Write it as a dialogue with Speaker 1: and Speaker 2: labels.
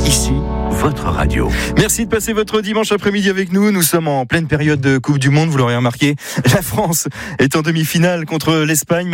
Speaker 1: Ici, votre radio.
Speaker 2: Merci de passer votre dimanche après-midi avec nous. Nous sommes en pleine période de Coupe du Monde, vous l'aurez remarqué. La France est en demi-finale contre l'Espagne.